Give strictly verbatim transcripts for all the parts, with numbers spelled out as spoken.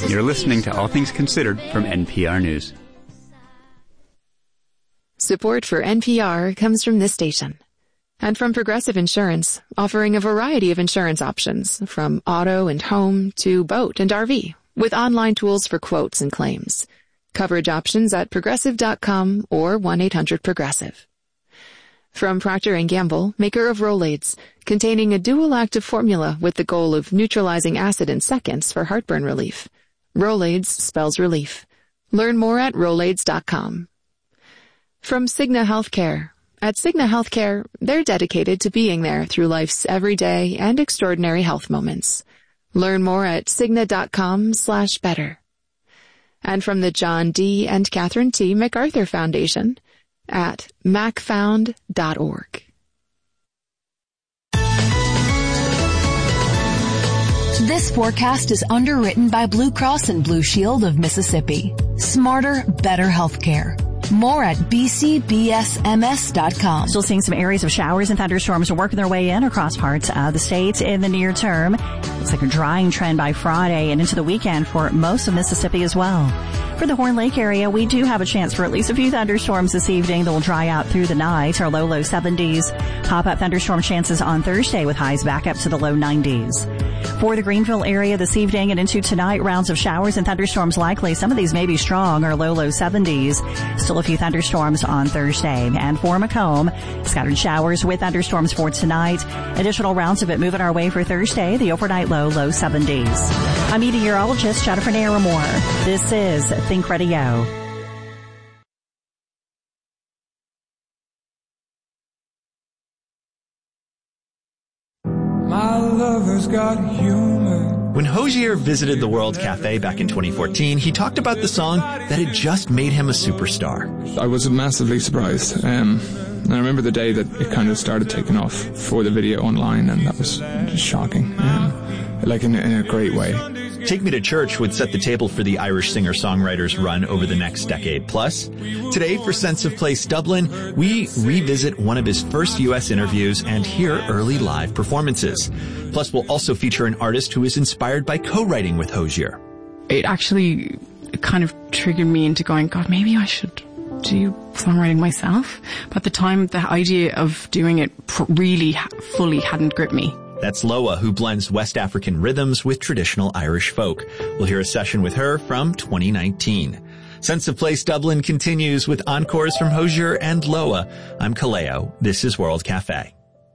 You're listening to All Things Considered from N P R News. Support for N P R comes from this station. And from Progressive Insurance, offering a variety of insurance options, from auto and home to boat and R V, with online tools for quotes and claims. Coverage options at progressive dot com or one eight hundred progressive. From Procter and Gamble, maker of Rolaids, containing a dual active formula with the goal of neutralizing acid in seconds for heartburn relief. Rolaids spells relief. Learn more at rolaids dot com. From Cigna Healthcare. At Cigna Healthcare, they're dedicated to being there through life's everyday and extraordinary health moments. Learn more at cigna dot com slash better. And from the John D. and Catherine T. MacArthur Foundation at mac found dot org. This forecast is underwritten by Blue Cross and Blue Shield of Mississippi. Smarter, better healthcare. More at b c b s m s dot com. Still seeing some areas of showers and thunderstorms working their way in across parts of the state in the near term. Looks like a drying trend by Friday and into the weekend for most of Mississippi as well. For the Horn Lake area, we do have a chance for at least a few thunderstorms this evening that will dry out through the night. Our low, low seventies. Pop-up thunderstorm chances on Thursday with highs back up to the low nineties. For the Greenville area this evening and into tonight, rounds of showers and thunderstorms likely. Some of these may be strong or low, low seventies. Still a few thunderstorms on Thursday. And for Macomb, scattered showers with thunderstorms for tonight. Additional rounds of it moving our way for Thursday. The overnight low, low seventies. I'm meteorologist Jennifer Naramore. This is Think Radio. My lover's got humor. When Hozier visited the World Cafe back in twenty fourteen, he talked about the song that had just made him a superstar. I was massively surprised. Um, and I remember the day that it kind of started taking off for the video online, and that was just shocking. Um, like in, in a great way. Take Me to Church would set the table for the Irish singer-songwriter's run over the next decade. Plus, today for Sense of Place Dublin, we revisit one of his first U S interviews and hear early live performances. Plus, we'll also feature an artist who is inspired by co-writing with Hozier. It actually kind of triggered me into going, God, maybe I should do songwriting myself. But at the time, the idea of doing it really fully hadn't gripped me. That's Loa, who blends West African rhythms with traditional Irish folk. We'll hear a session with her from twenty nineteen. Sense of Place Dublin continues with encores from Hozier and Loa. I'm Kaleo. This is World Cafe.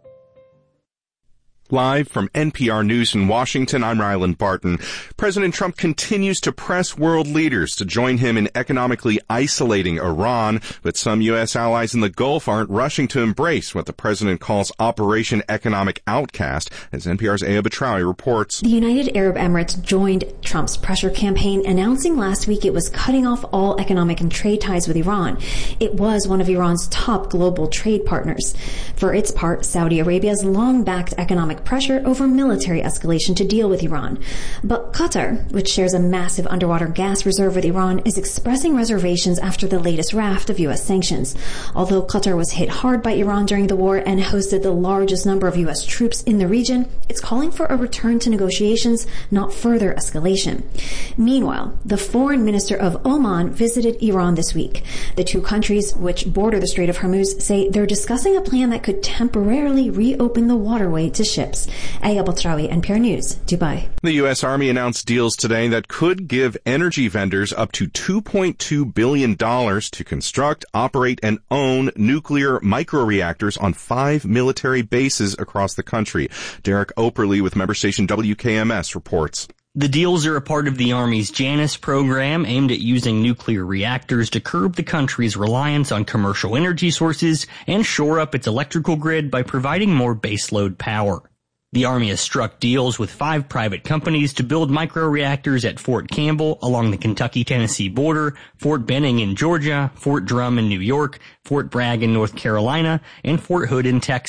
Live from N P R News in Washington, I'm Ryland Barton. President Trump continues to press world leaders to join him in economically isolating Iran, but some U S allies in the Gulf aren't rushing to embrace what the president calls Operation Economic Outcast, as N P R's Aya Batrawi reports. The United Arab Emirates joined Trump's pressure campaign, announcing last week it was cutting off all economic and trade ties with Iran. It was one of Iran's top global trade partners. For its part, Saudi Arabia's long-backed economic pressure over military escalation to deal with Iran. But Qatar, which shares a massive underwater gas reserve with Iran, is expressing reservations after the latest raft of U S sanctions. Although Qatar was hit hard by Iran during the war and hosted the largest number of U S troops in the region, it's calling for a return to negotiations, not further escalation. Meanwhile, the foreign minister of Oman visited Iran this week. The two countries, which border the Strait of Hormuz, say they're discussing a plan that could temporarily reopen the waterway to ships. Aya Batrawi, N P R News, Dubai. The U S Army announced deals today that could give energy vendors up to two point two billion dollars to construct, operate, and own nuclear microreactors on five military bases across the country. Derek Operly with member station W K M S reports. The deals are a part of the Army's Janus program aimed at using nuclear reactors to curb the country's reliance on commercial energy sources and shore up its electrical grid by providing more baseload power. The Army has struck deals with five private companies to build microreactors at Fort Campbell along the Kentucky-Tennessee border, Fort Benning in Georgia, Fort Drum in New York, Fort Bragg in North Carolina, and Fort Hood in Texas.